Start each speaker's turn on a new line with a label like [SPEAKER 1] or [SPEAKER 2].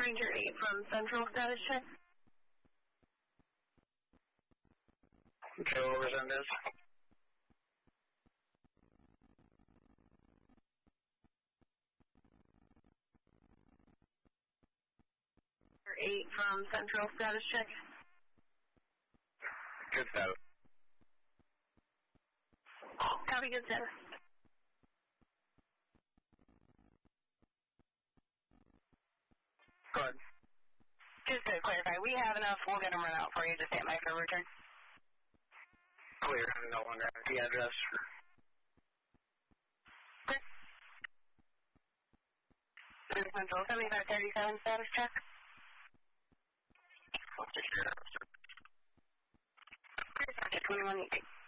[SPEAKER 1] Ranger 8 from Central, status check.
[SPEAKER 2] Okay, what was this?
[SPEAKER 1] Ranger 8 from Central, status check.
[SPEAKER 2] Good status.
[SPEAKER 1] Copy, good status.
[SPEAKER 2] Go ahead.
[SPEAKER 1] Just to clarify, we have enough. We'll get them run out for you. Just stand by for return.
[SPEAKER 2] Clear. No longer have the address.
[SPEAKER 1] Okay. This is Central 7537 status check.
[SPEAKER 2] I'll take care of it.
[SPEAKER 1] 2118.